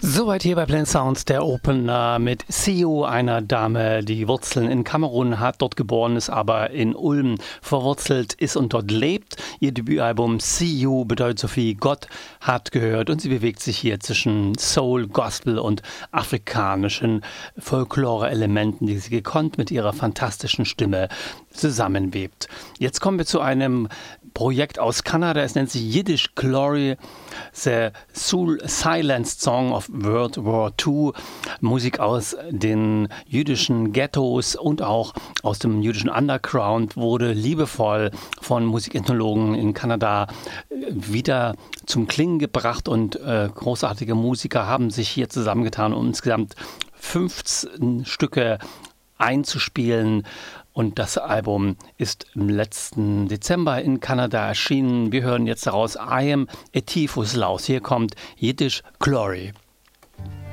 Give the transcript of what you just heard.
Soweit hier bei Plain Sounds der Opener mit Sio, einer Dame, die Wurzeln in Kamerun hat, dort geboren ist, aber in Ulm verwurzelt ist und dort lebt. Ihr Debütalbum Sio bedeutet so viel Gott hat gehört und sie bewegt sich hier zwischen Soul, Gospel und afrikanischen Folklore-Elementen, die sie gekonnt mit ihrer fantastischen Stimme zusammenwebt. Jetzt kommen wir zu einem Projekt aus Kanada, es nennt sich Yiddish Glory, The Soul Silenced Song of World War II, Musik aus den jüdischen Ghettos und auch aus dem jüdischen Underground wurde liebevoll von Musikethnologen in Kanada wieder zum Klingen gebracht und großartige Musiker haben sich hier zusammengetan, um insgesamt 15 Stücke einzuspielen. Und das Album ist im letzten Dezember in Kanada erschienen. Wir hören jetzt daraus I Am a Tifus Laus. Hier kommt Yiddish Glory.